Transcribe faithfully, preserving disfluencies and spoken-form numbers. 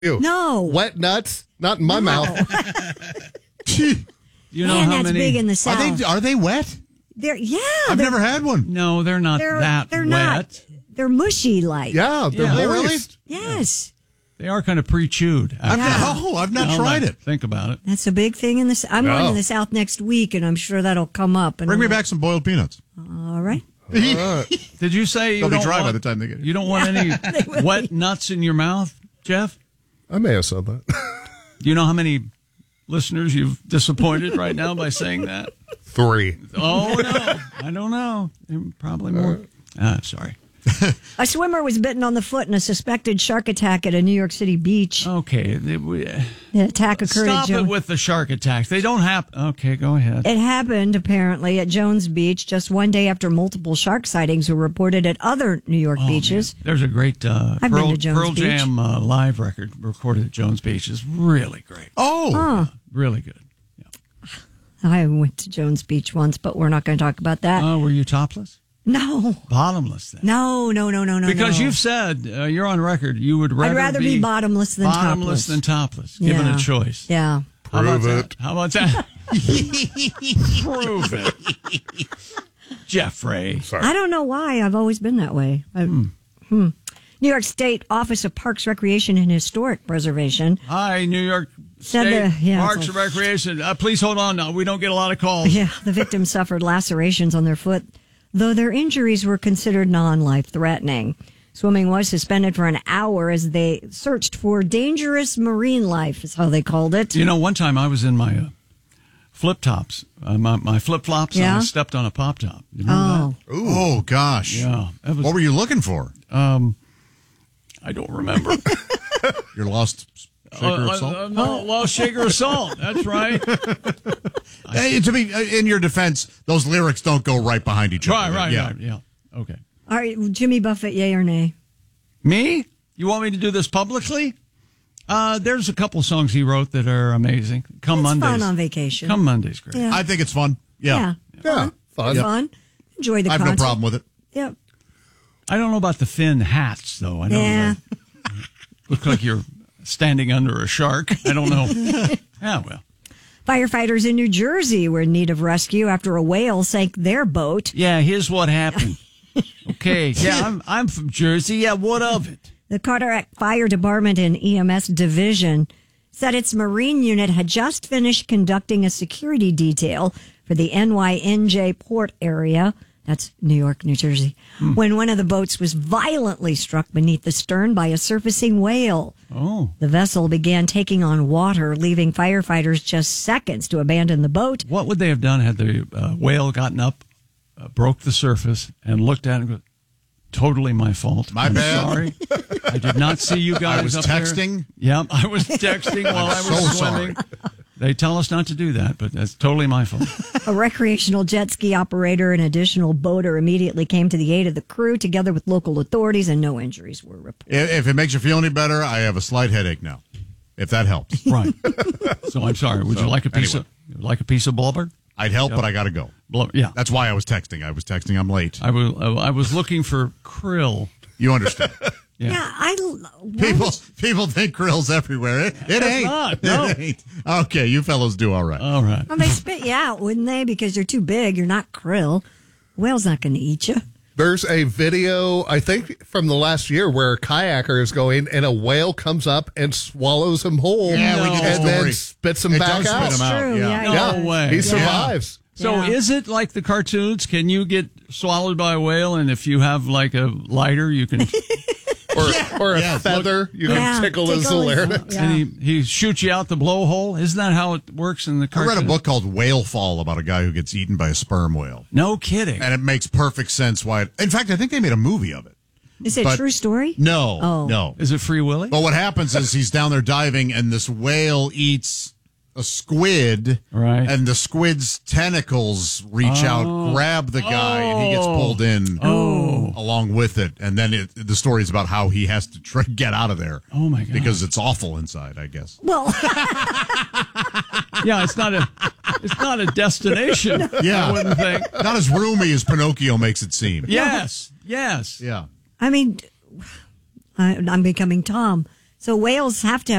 You. No. Wet nuts? Not in my No. mouth. You know Man, how that's many? big in the Are South. they, are they wet? They're, yeah. I've they're, never had one. No, they're not they're, that they're wet. not. They're mushy like. Yeah, they're Yeah. moist. Yes. They are kind of pre-chewed. I've Yeah. not, oh, I've not Now tried that I it. Think about it. That's a big thing in the South. I'm No. going to the South next week, and I'm sure that'll come up. And Bring me I'm back some boiled peanuts. like, all right. Did you say you They'll be don't dry want, by the time they get here. You don't want any wet nuts in your mouth, Jeff? I may have said that. Do you know how many listeners you've disappointed right now by saying that? Three. Oh, no. I don't know. Probably more. Ah, sorry. A swimmer was bitten on the foot in a suspected shark attack at a New York City beach. Okay. they- we- The attack occurred Stop at it Jones. with the shark attacks. They don't happen. Okay, go ahead. It happened, apparently, at Jones Beach just one day after multiple shark sightings were reported at other New York Oh, beaches. man. There's a great uh, I've been Pearl, to Jones Pearl Beach. Jam uh, live record recorded at Jones Beach. It's really great. Oh. Huh. Really good. I went to Jones Beach once, but we're not going to talk about that. Oh, were you topless? no. Bottomless then? No, no, no, no, no. Because no. you've said, uh, you're on record, you would rather, I'd rather be, bottomless than bottomless topless. than topless, given Yeah. a choice. Yeah. How about Prove that? it. How about that? Prove it. Jeffrey. Sorry. I don't know why. I've always been that way. I- hmm. New York State Office of Parks, Recreation, and Historic Preservation. Hi, New York Said State the- yeah, Parks it's and a- Recreation. Uh, please hold on. No, we don't get a lot of calls. Yeah, the victims suffered lacerations on their foot, though their injuries were considered non-life threatening. Swimming was suspended for an hour as they searched for dangerous marine life, is how they called it. You know, one time I was in my uh, flip tops, uh, my, my flip flops, and Yeah? I stepped on a pop top. You remember Oh, Oh, gosh. that? Yeah. That was, What were you looking for? um, I don't remember. Your lost shaker Uh, of salt? uh, no, lost shaker of salt. That's right. Hey, to be in your defense, those lyrics don't go right behind each Right, other. right, yeah. right. Yeah. Okay. all right, Jimmy Buffett, yay or nay? Me? You want me to do this publicly? Uh, there's a couple songs he wrote that are amazing. Come It's Mondays. fun on vacation. Come Mondays, great. Yeah. I think it's fun. Yeah. Yeah, fun. Fun. Enjoy the I have content. no problem with it. Yep. I don't know about the fin hats, though. I know Yeah. they look like you're standing under a shark. I don't know. Yeah, well. Firefighters in New Jersey were in need of rescue after a whale sank their boat. Yeah, here's what happened. Okay. Yeah, I'm I'm from Jersey. Yeah, what of it? The Carteret Fire Department and E M S Division said its Marine unit had just finished conducting a security detail for the N Y N J port area. That's New York, New Jersey. When one of the boats was violently struck beneath the stern by a surfacing whale. Oh. The vessel began taking on water, leaving firefighters just seconds to abandon the boat. What would they have done had the uh, whale gotten up, uh, broke the surface, and looked at it and go, totally my fault. My I'm bad. Sorry. I did not see you guys I was up there. texting. Yep, I was texting while I was so swimming. They tell us not to do that, but that's totally my fault. A recreational jet ski operator and additional boater immediately came to the aid of the crew together with local authorities, and no injuries were reported. If, if it makes you feel any better, I have a slight headache now. If that helps. Right. So I'm sorry. Would So, you like a piece anyway. of like a piece of blubber? I'd help, but I got to go. Blubber. Yeah. That's why I was texting. I was texting. I'm late. I was I was looking for krill. You understand. Yeah. Yeah, I. People people think krill's everywhere. It, it ain't. not, no. It ain't. Okay, you fellows do all right. All right. Well, they spit you out, wouldn't they? Because you're too big. You're not krill. Whale's not going to eat you. There's a video, I think, from the last year where a kayaker is going and a whale comes up and swallows him whole. Yeah, we get the and story. then spits him It back does spit out. him out. True, yeah. yeah. No way. He survives. So Yeah. is it like the cartoons? Can you get swallowed by a whale, and if you have like a lighter, you can Or, or a Yes. feather. You can Yeah, tickle his tickle his- larynx. Yeah. and he, he shoots you out the blowhole? Isn't that how it works in the I cartoon? read a book called Whale Fall about a guy who gets eaten by a sperm whale. No kidding. And it makes perfect sense why. It, in fact, I think they made a movie of it. Is it a But- true story? No, Oh. no. Is it Free Willy? But what happens is he's down there diving, and this whale eats a squid, Right. and the squid's tentacles reach out, grab the guy, and he gets Oh. pulled in Oh. along with it. And then it, the story is about how he has to try to get out of there. Oh, my God. Because it's awful inside, I guess. Well, Yeah, it's not a it's not a destination. Yeah. I wouldn't think. Not as roomy as Pinocchio makes it seem. Yes, yes. Yeah. I mean, I, I'm becoming Tom. So whales have to